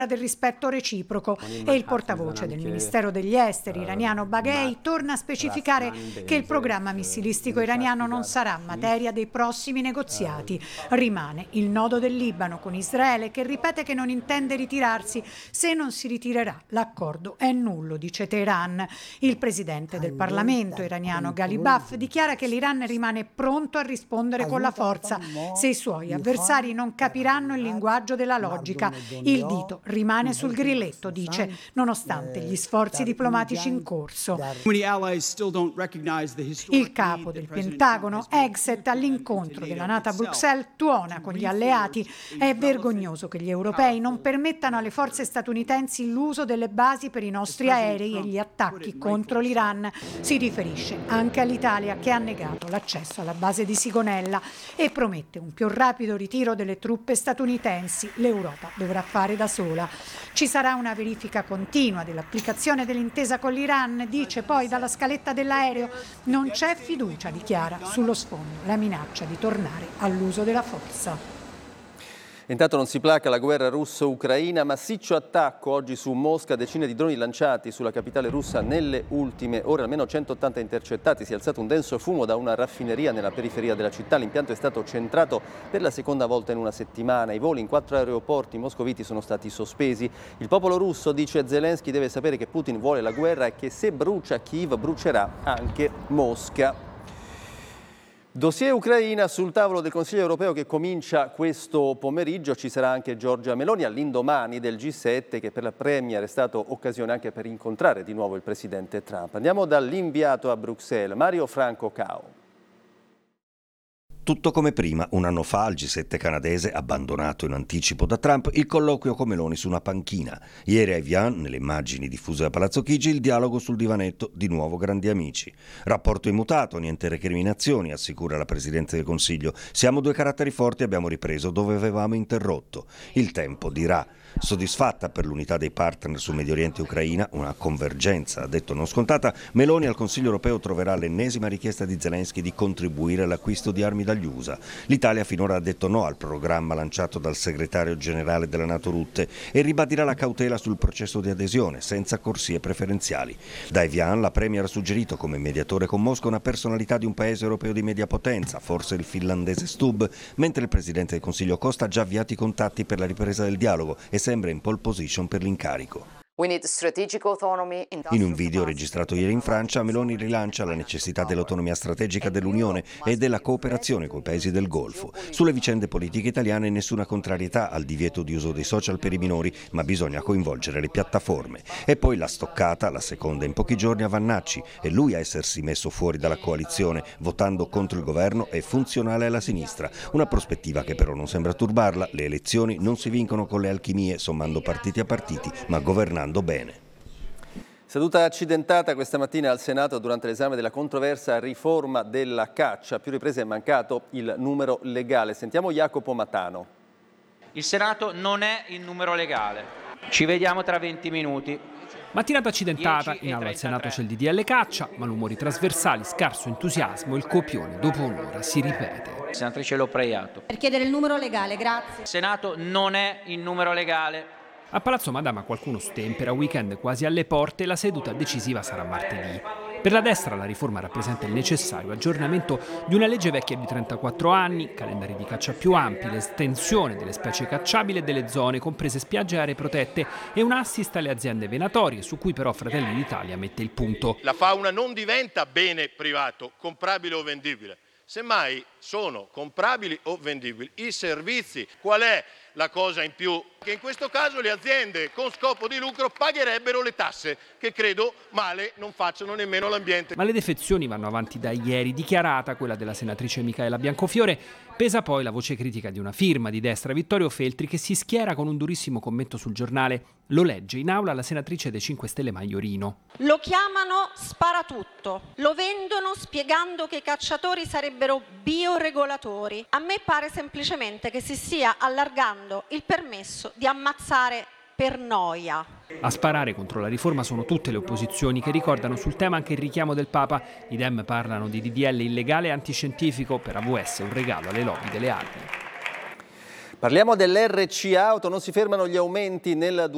del rispetto reciproco e il portavoce del Ministero degli Esteri iraniano Baghei torna a specificare che il programma missilistico iraniano non sarà materia dei prossimi negoziati. Rimane il nodo del Libano con Israele che ripete che non intende ritirarsi. Se non si ritirerà, l'accordo è nullo, dice Teheran. Il presidente del Parlamento iraniano Ghalibaf dichiara che l'Iran rimane pronto a rispondere con la forza se i suoi avversari non capiranno il linguaggio della logica. Il dito rimane sul grilletto, dice, nonostante gli sforzi diplomatici in corso. Il capo del Pentagono, Hegseth, all'incontro della NATO a Bruxelles, tuona con gli alleati. È vergognoso che gli europei non permettano alle forze statunitensi l'uso delle basi per i nostri aerei e gli attacchi contro l'Iran. Si riferisce anche all'Italia, che ha negato l'accesso alla base di Sigonella e promette un più rapido ritiro delle truppe statunitensi. L'Europa dovrà fare da sola. Ci sarà una verifica continua dell'applicazione dell'intesa con l'Iran, dice poi dalla scaletta dell'aereo. Non c'è fiducia, dichiara, sullo sfondo la minaccia di tornare all'uso della forza. Intanto non si placa la guerra russo-ucraina, massiccio attacco oggi su Mosca, decine di droni lanciati sulla capitale russa nelle ultime ore, almeno 180 intercettati, si è alzato un denso fumo da una raffineria nella periferia della città, l'impianto è stato centrato per la seconda volta in una settimana, i voli in 4 aeroporti moscoviti sono stati sospesi. Il popolo russo, dice Zelensky, deve sapere che Putin vuole la guerra e che se brucia Kiev brucerà anche Mosca. Dossier Ucraina sul tavolo del Consiglio europeo che comincia questo pomeriggio. Ci sarà anche Giorgia Meloni all'indomani del G7 che per la Premier è stato occasione anche per incontrare di nuovo il presidente Trump. Andiamo dall'inviato a Bruxelles, Mario Franco Cao. Tutto come prima, un anno fa al G7 canadese, abbandonato in anticipo da Trump, il colloquio con Meloni su una panchina. Ieri a Evian, nelle immagini diffuse da Palazzo Chigi, il dialogo sul divanetto, di nuovo grandi amici. Rapporto immutato, niente recriminazioni, assicura la Presidente del Consiglio. Siamo due caratteri forti e abbiamo ripreso dove avevamo interrotto. Il tempo dirà. Soddisfatta per l'unità dei partner sul Medio Oriente e Ucraina, una convergenza, ha detto non scontata, Meloni al Consiglio europeo troverà l'ennesima richiesta di Zelensky di contribuire all'acquisto di armi dagli USA. L'Italia finora ha detto no al programma lanciato dal segretario generale della NATO Rutte e ribadirà la cautela sul processo di adesione, senza corsie preferenziali. Da Evian la Premier ha suggerito come mediatore con Mosca una personalità di un paese europeo di media potenza, forse il finlandese Stubb, mentre il Presidente del Consiglio Costa ha già avviato i contatti per la ripresa del dialogo e sembra in pole position per l'incarico. In un video registrato ieri in Francia, Meloni rilancia la necessità dell'autonomia strategica dell'Unione e della cooperazione con i paesi del Golfo. Sulle vicende politiche italiane nessuna contrarietà al divieto di uso dei social per i minori, ma bisogna coinvolgere le piattaforme. E poi la stoccata, la seconda in pochi giorni, a Vannacci, e lui a essersi messo fuori dalla coalizione, votando contro il governo e funzionale alla sinistra. Una prospettiva che però non sembra turbarla, le elezioni non si vincono con le alchimie, sommando partiti a partiti, ma governando bene. Seduta accidentata questa mattina al Senato durante l'esame della controversa riforma della caccia. A più riprese è mancato il numero legale. Sentiamo Jacopo Matano. Il Senato non è il numero legale. Ci vediamo tra 20 minuti. Mattinata accidentata, in aula al Senato c'è il DDL caccia, malumori trasversali, scarso entusiasmo, il copione dopo un'ora si ripete. Senatrice Lopreiato. Per chiedere il numero legale, grazie. Il Senato non è il numero legale. A Palazzo Madama qualcuno stempera, weekend quasi alle porte, la seduta decisiva sarà martedì. Per la destra la riforma rappresenta il necessario aggiornamento di una legge vecchia di 34 anni, calendari di caccia più ampi, l'estensione delle specie cacciabili e delle zone, comprese spiagge e aree protette, e un assist alle aziende venatorie, su cui però Fratelli d'Italia mette il punto. La fauna non diventa bene privato, comprabile o vendibile. Semmai sono comprabili o vendibili i servizi. Qual è la cosa in più? Che in questo caso le aziende con scopo di lucro pagherebbero le tasse, che credo male non facciano nemmeno l'ambiente. Ma le defezioni vanno avanti da ieri, dichiarata quella della senatrice Micaela Biancofiore. Pesa poi la voce critica di una firma di destra, Vittorio Feltri, che si schiera con un durissimo commento sul giornale. Lo legge in aula la senatrice dei 5 Stelle Maiorino. Lo chiamano sparatutto, lo vendono spiegando che i cacciatori sarebbero bioregolatori. A me pare semplicemente che si stia allargando il permesso di ammazzare per noia. A sparare contro la riforma sono tutte le opposizioni, che ricordano sul tema anche il richiamo del Papa. I Dem parlano di DDL illegale e antiscientifico, per AVS un regalo alle lobby delle armi. Parliamo dell'RC Auto, non si fermano gli aumenti nel